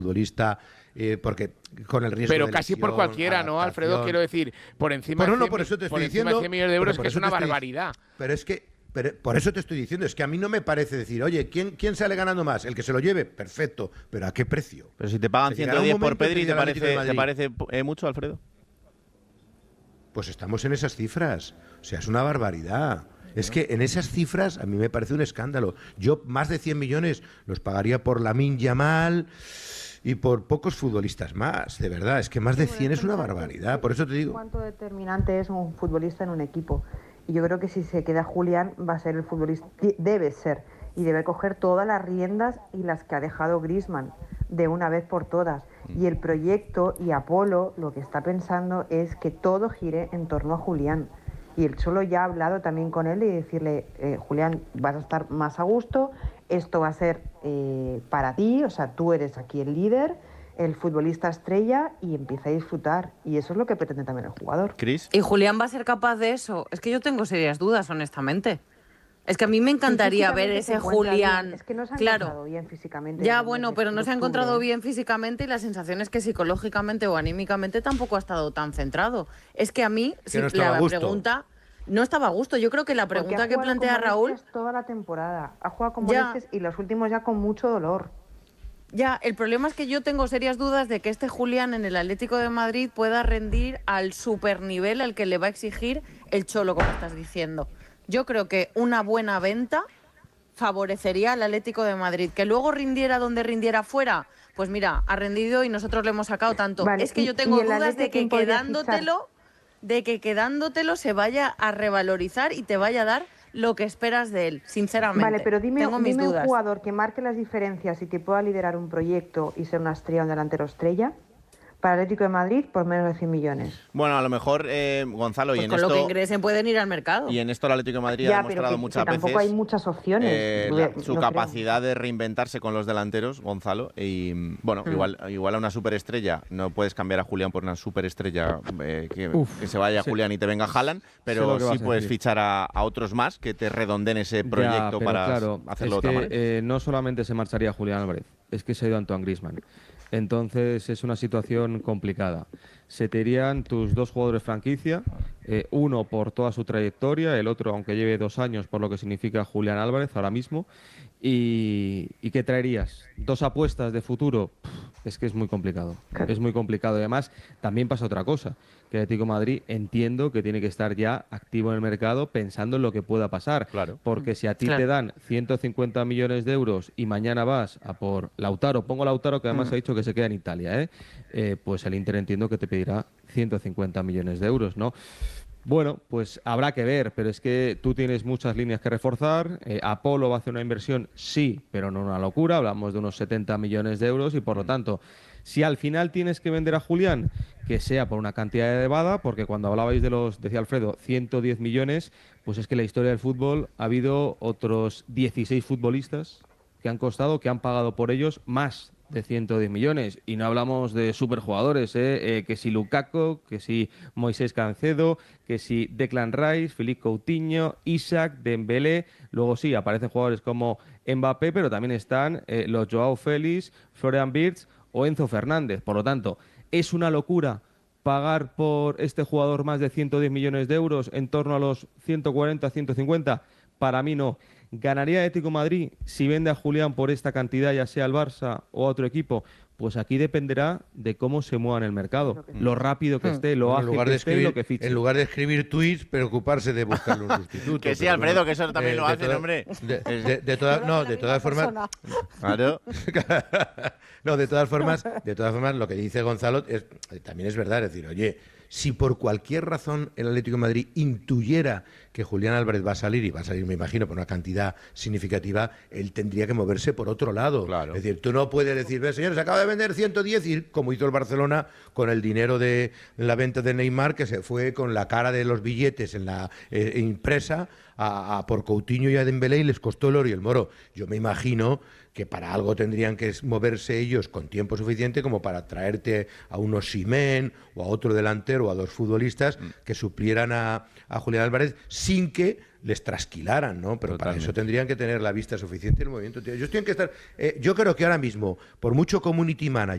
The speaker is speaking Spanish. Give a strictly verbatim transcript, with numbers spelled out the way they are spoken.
futbolista, eh, porque con el riesgo pero de casi lesión, por cualquiera, ¿no, Alfredo? Quiero decir, por encima, Bueno, de, no, cien, por eso te por estoy encima diciendo, de cien millones de euros, por que es eso una te estoy- barbaridad. Pero es que, pero por eso te estoy diciendo, es que a mí no me parece decir, oye, ¿quién, quién sale ganando más? El que se lo lleve, perfecto, pero ¿a qué precio? Pero si te pagan Se llegará ciento diez un por momento que Pedri, ¿te diga el Atlético de parece, ¿te Madrid, parece eh, mucho, Alfredo? pues estamos en esas cifras? O sea, es una barbaridad. Es que en esas cifras a mí me parece un escándalo. Yo más de cien millones los pagaría por Lamine Yamal y por pocos futbolistas más, de verdad. Es que más de cien es una barbaridad, por eso te digo. ¿Cuánto determinante es un futbolista en un equipo? Y yo creo que si se queda Julián va a ser el futbolista, debe ser, y debe coger todas las riendas y las que ha dejado Griezmann de una vez por todas. Y el proyecto y Apolo lo que está pensando es que todo gire en torno a Julián. Y el Cholo ya ha hablado también con él y decirle, eh, Julián, vas a estar más a gusto, esto va a ser eh, para ti, o sea, tú eres aquí el líder, el futbolista estrella, y empieza a disfrutar. Y eso es lo que pretende también el jugador. ¿Cris? ¿Y Julián va a ser capaz de eso? Es que yo tengo serias dudas, honestamente. Es que a mí me encantaría Sí, ver físicamente ese se encuentra Julián. bien. Es que no se ha claro. encontrado bien físicamente. Ya, desde bueno, el pero mes no de se ha octubre, encontrado ¿eh? bien físicamente y la sensación es que psicológicamente o anímicamente tampoco ha estado tan centrado. Es que a mí, Que si no estaba la a gusto. pregunta no estaba a gusto. Yo creo que la Porque pregunta ha que jugado plantea con Raúl, molestias toda la temporada. Ha jugado con Ya. molestias y los últimos ya con mucho dolor. ya, el problema es que yo tengo serias dudas de que este Julián en el Atlético de Madrid pueda rendir al supernivel al que le va a exigir el Cholo, como estás diciendo. Yo creo que una buena venta favorecería al Atlético de Madrid. Que luego rindiera donde rindiera fuera, pues mira, ha rendido y nosotros le hemos sacado tanto. Vale, es que y- yo tengo y el dudas Atlético, de que ¿quién podría quedándotelo, de que quedándotelo se vaya a revalorizar y te vaya a dar lo que esperas de él, sinceramente. Vale, pero dime, tengo mis dime un dudas. jugador que marque las diferencias y que pueda liderar un proyecto y ser una estrella, un delantero estrella, para el Atlético de Madrid por menos de cien millones. Bueno, a lo mejor, eh, Gonzalo, Pues y en con esto... lo que ingresen pueden ir al mercado. Y en esto el Atlético de Madrid ha Ya, pero demostrado que, muchas que tampoco veces hay muchas opciones. eh, No la- creo. su capacidad de reinventarse con los delanteros, Gonzalo. Y bueno, Mm. igual, igual a una superestrella no puedes cambiar a Julián por una superestrella eh, que, Uf, que se vaya sí. Julián y te venga Haaland, Sé pero lo que vas sí a puedes decir. fichar a, a otros más que te redonden ese Ya, proyecto pero para claro, hacerlo es de otra que, manera. eh, no solamente se marcharía Julián Álvarez, es que se ha ido Antoine Griezmann. Entonces es una situación complicada. Se te irían tus dos jugadores franquicia, eh, uno por toda su trayectoria, el otro, aunque lleve dos años, por lo que significa Julián Álvarez ahora mismo. ¿Y, ¿y qué traerías? ¿Dos apuestas de futuro? Pff, es que es muy complicado. Claro. Es muy complicado. Y además, también pasa otra cosa, que el Atlético de Madrid entiendo que tiene que estar ya activo en el mercado pensando en lo que pueda pasar. Claro. Porque si a ti Claro. te dan ciento cincuenta millones de euros y mañana vas a por Lautaro, pongo Lautaro que además Mm. ha dicho que se queda en Italia, ¿eh? Eh, pues el Inter entiendo que te pedirá ciento cincuenta millones de euros, ¿no? Bueno, pues habrá que ver, pero es que tú tienes muchas líneas que reforzar. eh, Apolo va a hacer una inversión, sí, pero no una locura. Hablamos de unos setenta millones de euros y por lo tanto, si al final tienes que vender a Julián, que sea por una cantidad elevada, porque cuando hablabais de los, decía Alfredo, ciento diez millones, pues es que en la historia del fútbol ha habido otros dieciséis futbolistas que han costado, que han pagado por ellos más de ciento diez millones. Y no hablamos de superjugadores, ¿eh? Eh, que si Lukaku, que si Moisés Cancedo, que si Declan Rice, Philippe Coutinho, Isaac, Dembélé. Luego sí, aparecen jugadores como Mbappé, pero también están eh, los Joao Félix, Florian Wirtz o Enzo Fernández. Por lo tanto, es una locura pagar por este jugador más de ciento diez millones de euros, en torno a los ciento cuarenta, ciento cincuenta. Para mí no. ¿Ganaría Atlético de Madrid si vende a Julián por esta cantidad, ya sea al Barça o a otro equipo? Pues aquí dependerá de cómo se mueva en el mercado, lo rápido que esté, lo En ágil lugar que de esté y escribir, lo que fiche. en lugar de escribir tweets, preocuparse de buscarle un sustituto. Que sí, Pero Alfredo, bueno, que eso también eh, lo de hacen, toda- hombre. De, de- de todas- no, de todas formas, Claro. no, de todas formas, de todas formas, lo que dice Gonzalo es, también es verdad, es decir, oye, si por cualquier razón el Atlético de Madrid intuyera que Julián Álvarez va a salir, y va a salir, me imagino, por una cantidad significativa, él tendría que moverse por otro lado. Claro. Es decir, tú no puedes decir, ve, señores, acaba de vender ciento diez, y como hizo el Barcelona con el dinero de la venta de Neymar, que se fue con la cara de los billetes en la eh, impresa a, a por Coutinho y a Dembélé, y les costó el oro y el moro. Yo me imagino que para algo tendrían que moverse ellos con tiempo suficiente como para traerte a un Osimhen o a otro delantero o a dos futbolistas que suplieran a, a Julián Álvarez sin que les trasquilaran, ¿no? Pero Totalmente. para eso tendrían que tener la vista suficiente en el movimiento. Tío. Ellos tienen que estar... eh, yo creo que ahora mismo, por mucho community manager